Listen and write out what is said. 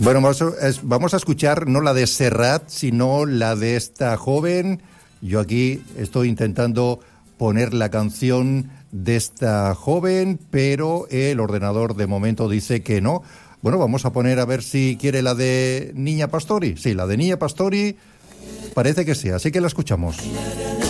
Bueno, vamos a escuchar no la de Serrat, sino la de esta joven. Yo aquí estoy intentando poner la canción de esta joven, pero el ordenador de momento dice que no. Bueno, vamos a poner a ver si quiere la de Niña Pastori. Sí, la de Niña Pastori parece que sí, así que la escuchamos.